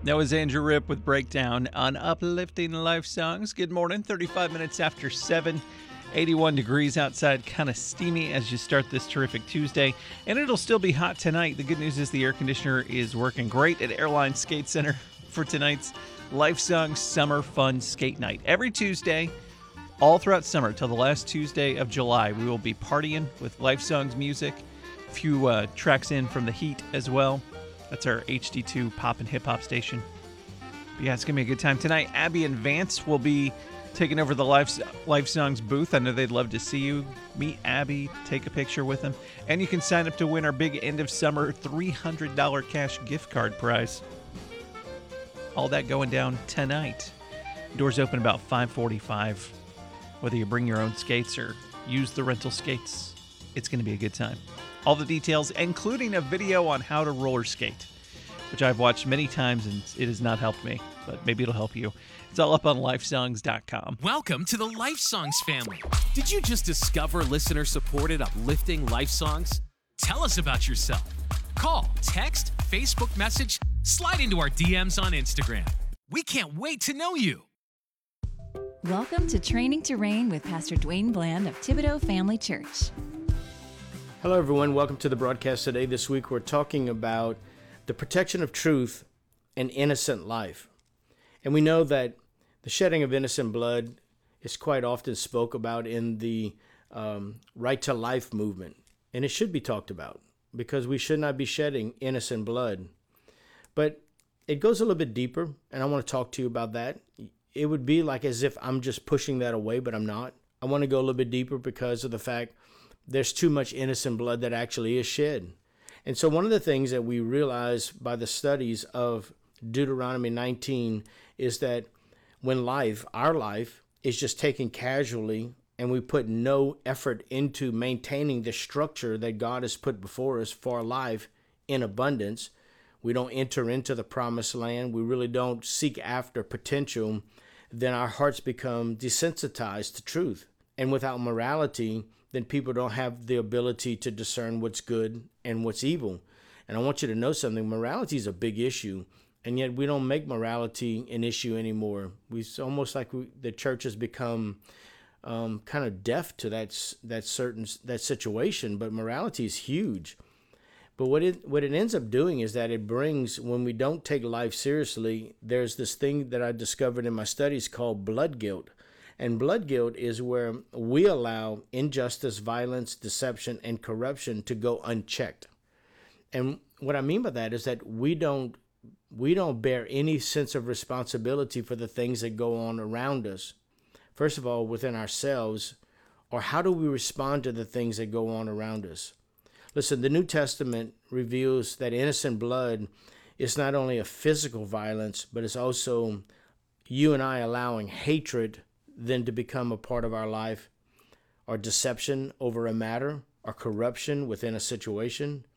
That was Andrew Rip with Breakdown on Uplifting Life Songs. Good morning, 35 minutes after 7, 81 degrees outside, kind of steamy as you start this terrific Tuesday. And it'll still be hot tonight. The good news is the air conditioner is working great at Airline Skate Center for tonight's Life Songs Summer Fun Skate Night. Every Tuesday, all throughout summer, till the last Tuesday of July, we will be partying with Life Songs music. A few tracks in from The Heat as well. That's our HD2 pop and hip-hop station. But yeah, it's going to be a good time. Tonight, Abby and Vance will be taking over the Life Songs booth. I know they'd love to see you. Meet Abby, take a picture with them. And you can sign up to win our big end-of-summer $300 cash gift card prize. All that going down tonight. Doors open about 5:45. Whether you bring your own skates or use the rental skates, it's going to be a good time. All the details, including a video on how to roller skate, which I've watched many times and it has not helped me, but maybe it'll help you. It's all up on lifesongs.com. Welcome to the Life Songs family. Did you just discover listener-supported uplifting life songs? Tell us about yourself. Call, text, Facebook message, slide into our DMs on Instagram. We can't wait to know you. Welcome to Training to Reign with Pastor Dwayne Bland of Thibodaux Family Church. Hello, everyone. Welcome to the broadcast today. This week, we're talking about the protection of truth and innocent life. And we know that the shedding of innocent blood is quite often spoke about in the right to life movement. And it should be talked about because we should not be shedding innocent blood. But it goes a little bit deeper, and I want to talk to you about that. It would be like as if I'm just pushing that away, but I'm not. I want to go a little bit deeper because of the fact there's too much innocent blood that actually is shed. And so one of the things that we realize by the studies of Deuteronomy 19 is that when our life, is just taken casually and we put no effort into maintaining the structure that God has put before us for our life in abundance, we don't enter into the promised land, we really don't seek after potential, then our hearts become desensitized to truth. And without morality, then people don't have the ability to discern what's good and what's evil. And I want you to know something. Morality is a big issue, and yet we don't make morality an issue anymore. It's almost like the church has become kind of deaf to that situation, but morality is huge. But what it ends up doing is that it brings, when we don't take life seriously, there's this thing that I discovered in my studies called blood guilt. And blood guilt is where we allow injustice, violence, deception, and corruption to go unchecked. And what I mean by that is that we don't bear any sense of responsibility for the things that go on around us. First of all, within ourselves, or how do we respond to the things that go on around us? Listen, the New Testament reveals that innocent blood is not only a physical violence, but it's also you and I allowing hatred then to become a part of our life, or deception over a matter, or corruption within a situation.